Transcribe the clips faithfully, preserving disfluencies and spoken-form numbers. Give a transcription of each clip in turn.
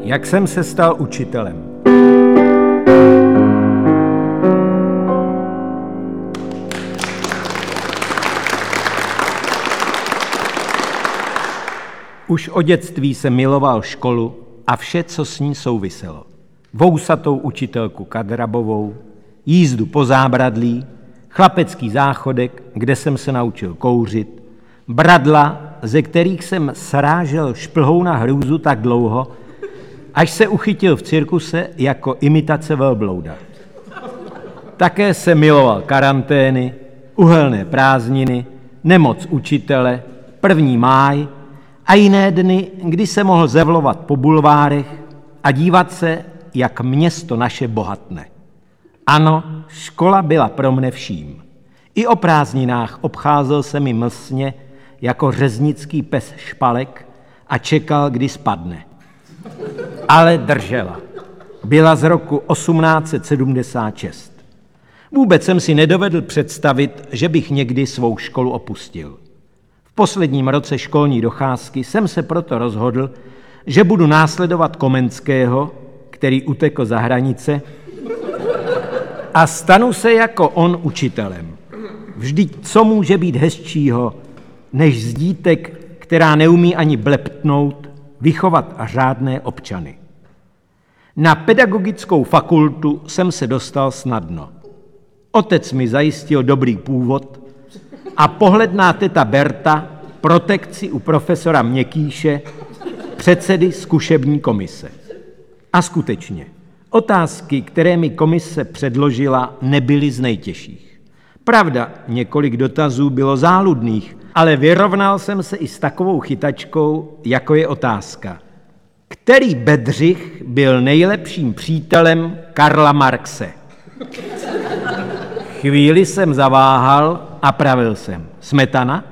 Jak jsem se stal učitelem? Už od dětství jsem miloval školu a vše, co s ní souviselo. Vousatou učitelku Kadrabovou, jízdu po zábradlí, chlapecký záchodek, kde jsem se naučil kouřit, bradla, ze kterých jsem srážel šplhou na hrůzu tak dlouho, až se uchytil v cirkuse jako imitace velblouda. Také jsem miloval karantény, uhelné prázdniny, nemoc učitele, první máj a jiné dny, kdy se mohl zevlovat po bulvárech a dívat se, jak město naše bohatne. Ano, škola byla pro mne vším. I o prázdninách obcházel se mi mlsně jako řeznický pes špalek a čekal, kdy spadne. Ale držela. Byla z roku osmnáct set sedmdesát šest. Vůbec jsem si nedovedl představit, že bych někdy svou školu opustil. V posledním roce školní docházky jsem se proto rozhodl, že budu následovat Komenského, který utekl za hranice, a stanu se jako on učitelem. Vždyť co může být hezčího, než z dítek, která neumí ani bleptnout, vychovat řádné občany. Na pedagogickou fakultu jsem se dostal snadno. Otec mi zajistil dobrý původ a pohledná teta Berta protekci u profesora Měkýše, předsedy zkušební komise. A skutečně, otázky, které mi komise předložila, nebyly z nejtěžších. Pravda, několik dotazů bylo záludných, ale vyrovnal jsem se i s takovou chytačkou, jako je otázka. Který Bedřich byl nejlepším přítelem Karla Marxe? Chvíli jsem zaváhal a pravil jsem. Smetana?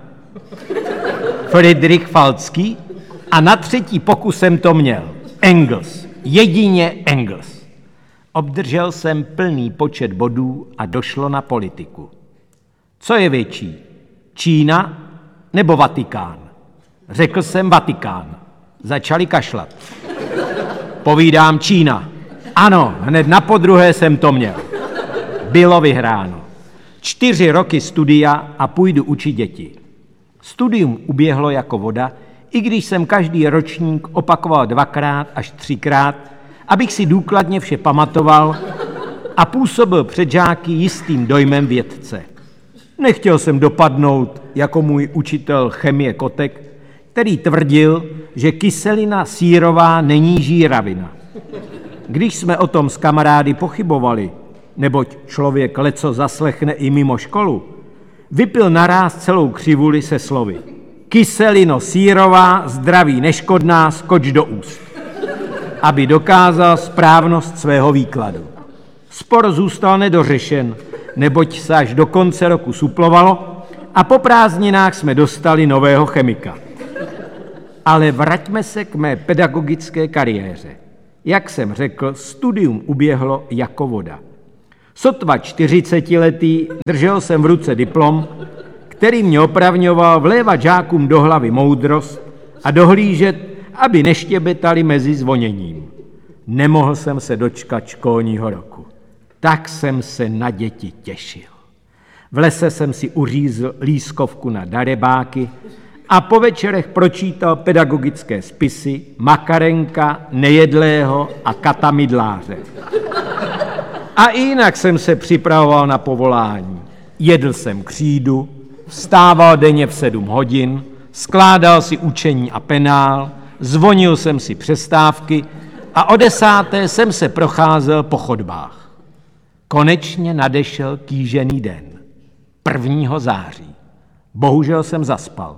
Friedrich Falcký? A na třetí pokus jsem to měl. Engels. Jedině Engels. Obdržel jsem plný počet bodů a došlo na politiku. Co je větší? Čína nebo Vatikán? Řekl jsem Vatikán. Začali kašlat. Povídám Čína. Ano, hned na podruhé jsem to měl. Bylo vyhráno. Čtyři roky studia a půjdu učit děti. Studium uběhlo jako voda, i když jsem každý ročník opakoval dvakrát až třikrát, abych si důkladně vše pamatoval a působil před žáky jistým dojmem vědce. Nechtěl jsem dopadnout jako můj učitel chemie Kotek, který tvrdil, že kyselina sírová není žíravina. Když jsme o tom s kamarády pochybovali, neboť člověk leco zaslechne i mimo školu, vypil naráz celou křivuli se slovy: kyselino sírová, zdraví neškodná, skoč do úst, aby dokázal správnost svého výkladu. Spor zůstal nedořešen, neboť se až do konce roku suplovalo a po prázdninách jsme dostali nového chemika. Ale vraťme se k mé pedagogické kariéře. Jak jsem řekl, studium uběhlo jako voda. Sotva čtyřicetiletý držel jsem v ruce diplom, který mě opravňoval vlévat žákům do hlavy moudrost a dohlížet, aby neštěbetali mezi zvoněním. Nemohl jsem se dočkat školního roku. Tak jsem se na děti těšil. V lese jsem si uřízl lískovku na darebáky a po večerech pročítal pedagogické spisy Makarenka, Nejedlého a Kata Mydláře. A i jinak jsem se připravoval na povolání. Jedl jsem křídu, vstával denně v sedm hodin, skládal si učení a penál, zvonil jsem si přestávky a o desáté jsem se procházel po chodbách. Konečně nadešel kýžený den, prvního září. Bohužel jsem zaspal.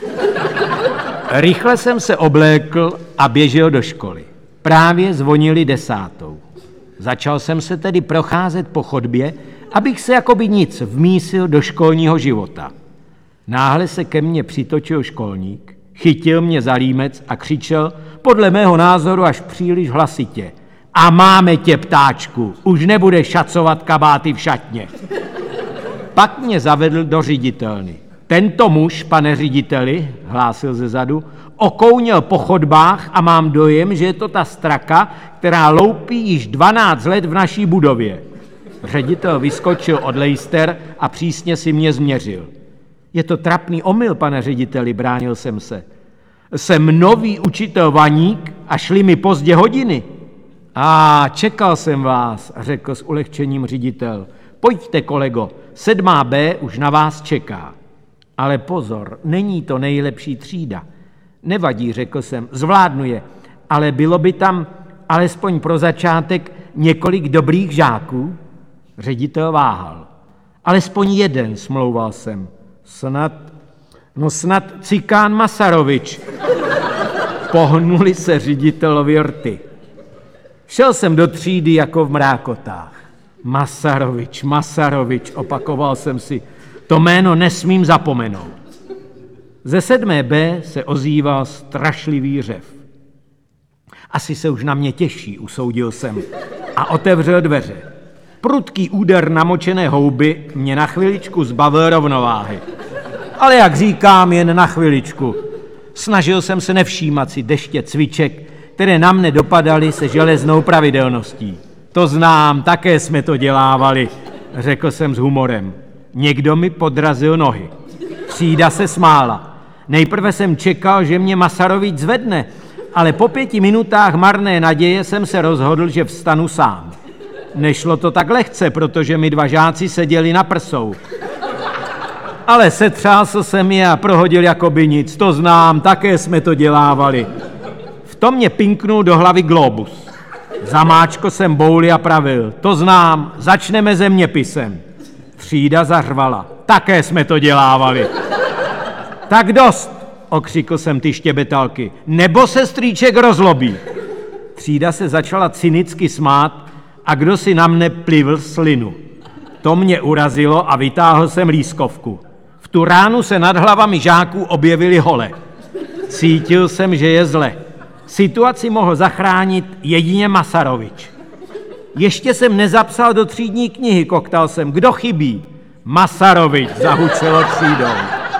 Rychle jsem se oblékl a běžel do školy. Právě zvonili desátou. Začal jsem se tedy procházet po chodbě, abych se jakoby nic vmísil do školního života. Náhle se ke mně přitočil školník, chytil mě za límec a křičel, podle mého názoru až příliš hlasitě: a máme tě, ptáčku, už nebudeš šacovat kabáty v šatně. Pak mě zavedl do ředitelny. Tento muž, pane řediteli, hlásil zezadu, Okouněl po chodbách a mám dojem, že je to ta straka, která loupí již dvanáct let v naší budově. Ředitel vyskočil od lejster a přísně si mě změřil. Je to trapný omyl, pane řediteli, bránil jsem se. Jsem nový učitel Vaník a šli mi pozdě hodiny. A čekal jsem vás, řekl s ulehčením ředitel. Pojďte, kolego, sedmá B už na vás čeká. Ale pozor, není to nejlepší třída. Nevadí, řekl jsem, zvládnu je, ale bylo by tam alespoň pro začátek několik dobrých žáků? Ředitel váhal. Alespoň jeden, smlouval jsem. Snad, no snad Cikán Masarovič. Pohnuli se ředitelovi rty. Šel jsem do třídy jako v mrákotách. Masarovič, Masarovič, opakoval jsem si. To jméno nesmím zapomenout. Ze sedmé B se ozýval strašlivý řev. Asi se už na mě těší, usoudil jsem a otevřel dveře. Prudký úder namočené houby mě na chviličku zbavil rovnováhy. Ale jak říkám, jen na chviličku. Snažil jsem se nevšímat si deště cviček, které na mne dopadaly se železnou pravidelností. To znám, také jsme to dělávali, řekl jsem s humorem. Někdo mi podrazil nohy. Třída se smála. Nejprve jsem čekal, že mě Masarovič zvedne, ale po pěti minutách marné naděje jsem se rozhodl, že vstanu sám. Nešlo to tak lehce, protože mi dva žáci seděli na prsou. Ale setřásl jsem je a prohodil jakoby nic. To znám, také jsme to dělávali. V tom mě pinknul do hlavy globus. Zamáčko jsem bouli a pravil. To znám, začneme zeměpisem. Třída zařvala. Také jsme to dělávali. Tak dost, okřikl jsem ty štěbetalky, nebo se strýček rozlobí. Třída se začala cynicky smát a kdo si na mne plivl slinu. To mě urazilo a vytáhl jsem lískovku. V tu ránu se nad hlavami žáků objevily hole. Cítil jsem, že je zle. Situaci mohl zachránit jedině Masarovič. Ještě jsem nezapsal do třídní knihy, koktal jsem. Kdo chybí? Masarovič, zahučelo třídou.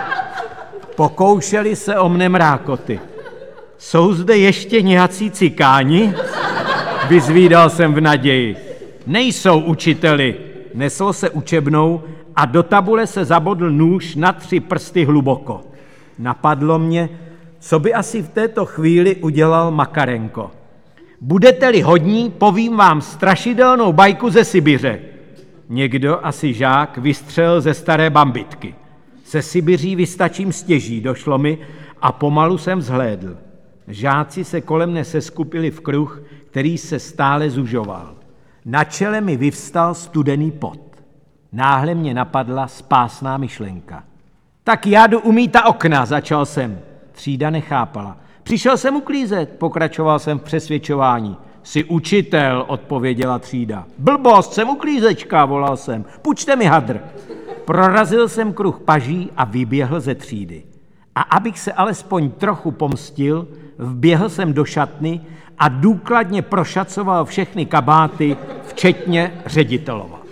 Pokoušeli se o mne mrákoty. Jsou zde ještě nějací cikáni? Vyzvídal jsem v naději. Nejsou, učiteli. Nesl se učebnou a do tabule se zabodl nůž na tři prsty hluboko. Napadlo mě, co by asi v této chvíli udělal Makarenko. Budete-li hodní, povím vám strašidelnou bajku ze Sibiře. Někdo, asi žák, vystřelil ze staré bambitky. Se Sibiří vystačím stěží, došlo mi a pomalu jsem vzhlédl. Žáci se kolem mne seskupili v kruh, který se stále zužoval. Na čele mi vyvstal studený pot. Náhle mě napadla spásná myšlenka. Tak já jdu umýt okna, začal jsem. Třída nechápala. Přišel jsem uklízet, pokračoval jsem v přesvědčování. Jsi učitel, odpověděla třída. Blbost, jsem uklízečka, volal jsem. Půjčte mi hadr. Prorazil jsem kruh paží a vyběhl ze třídy. A abych se alespoň trochu pomstil, vběhl jsem do šatny a důkladně prošacoval všechny kabáty, včetně ředitelova.